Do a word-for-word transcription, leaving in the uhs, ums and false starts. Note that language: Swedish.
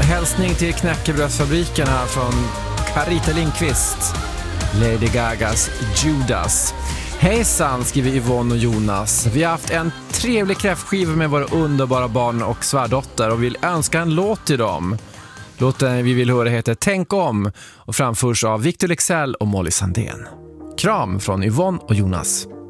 hälsning till knäckebrödsfabrikerna från Carita Lindqvist. Lady Gagas Judas. Hejsan, skriver Yvonne och Jonas. Vi har haft en trevlig kräftskiva med våra underbara barn och svärdotter och vill önska en låt till dem. Låten vi vill höra heter Tänk om och framförs av Victor Lexell och Molly Sandén. Kram från Yvonne och Jonas.